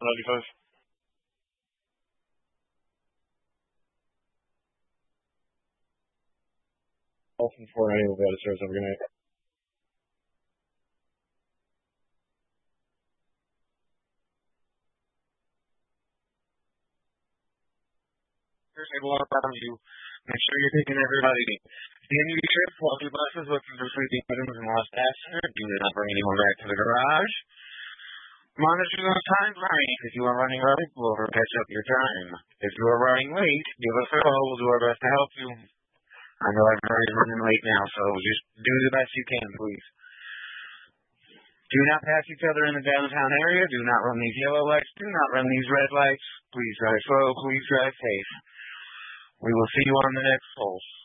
95. Awesome for any of the editors. Have a good night. Table around you. Make sure you're taking everybody. The end of your trip, while your buses looking for sleeping items and lost passenger, do not bring anyone back to the garage. Monitor those time frames. If you are running early, we'll catch up your time. If you are running late, give us a call. We'll do our best to help you. I know everybody's running late now, so just do the best you can, please. Do not pass each other in the downtown area. Do not run these yellow lights. Do not run these red lights. Please drive slow. Please drive safe. We will see you on the next pulse.